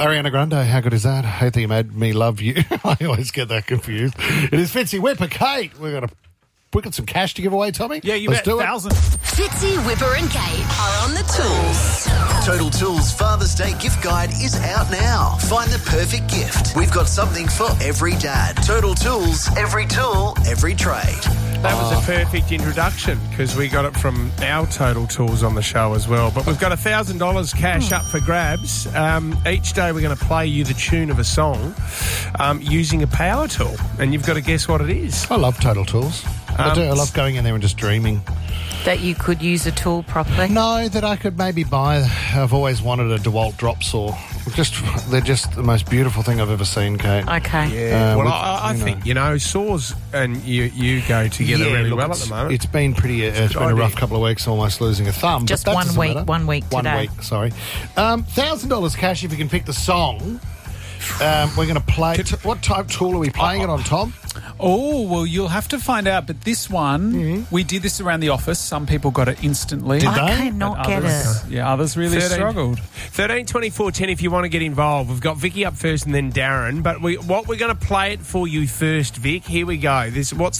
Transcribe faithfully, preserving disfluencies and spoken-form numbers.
Ariana Grande, how good is that? I think you made me love you. I always get that confused. It is Fitzy, Whipper, Kate. We've got a we got some cash to give away, Tommy. Yeah, you Let's bet. do it. Thousand. Fitzy, Whipper and Kate are on the tools. Total Tools Father's Day gift guide is out now. Find the perfect gift. We've got something for every dad. Total Tools, every tool, every trade. That was a perfect introduction because we got it from our Total Tools on the show as well. But we've got one thousand dollars cash up for grabs. Um, each day we're going to play you the tune of a song um, using a power tool. And you've got to guess what it is. I love Total Tools. I Um, do. I love going in there and just dreaming. That you could use a tool properly? No, that I could maybe buy. I've always wanted a DeWalt drop saw. Just they're just the most beautiful thing I've ever seen, Kate. Okay. Yeah, Uh, well, with- I, I you know. think, you know, saws and you you go together Yeah, really look, well at it's- the moment. It's been pretty. Uh, it's been a idea. rough couple of weeks, almost losing a thumb. Just but that one doesn't week- matter. one week One today. week. Sorry. Um, Thousand dollars cash if you can pick the song. Um, we're going to play. T- what type tool are we playing it on, Tom? Oh, well, you'll have to find out. But this one, Mm-hmm. we did this around the office. Some people got it instantly. Did I they? cannot And get others, it. Yeah, others really thirteen struggled. thirteen twenty-four ten if you want to get involved. We've got Vicky up first and then Darren. But we, what we're going to play it for you first, Vic. Here we go. This what's